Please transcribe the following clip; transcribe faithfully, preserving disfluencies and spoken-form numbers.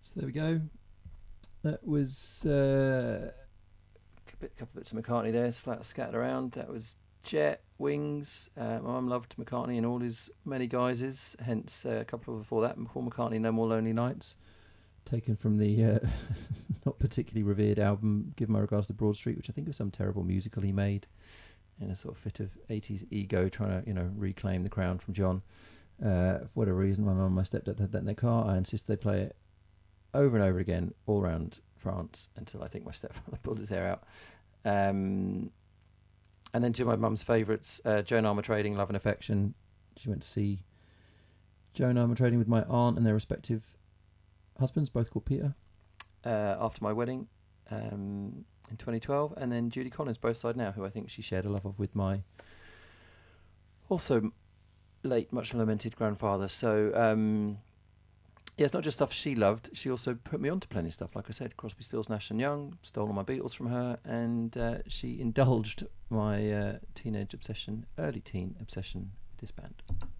So there we go. That was uh, a couple bits of McCartney there, splat scattered around. That was Jet, Wings. Uh, my mum loved McCartney in all his many guises, hence uh, a couple before that, Paul McCartney, No More Lonely Nights, taken from the uh, not particularly revered album Give My Regards to Broad Street, which I think was some terrible musical he made in a sort of fit of eighties ego, trying to, you know, reclaim the crown from John. Uh, for whatever reason, my mum and my stepdad had that in their car. I insist they play it over and over again all around France until I think my stepfather pulled his hair out. Um, and then two of my mum's favourites, uh, Joan Armour Trading, Love and Affection. She went to see Joan Armour Trading with my aunt and their respective husbands, both called Peter, uh, after my wedding um, in twenty twelve. And then Judy Collins, Both Side Now, who I think she shared a love of with my also late, much lamented grandfather. So... Um, Yeah, it's not just stuff she loved. She also put me on to plenty of stuff. Like I said, Crosby, Stills, Nash and Young, stole all my Beatles from her, and uh, she indulged my uh, teenage obsession, early teen obsession with this band.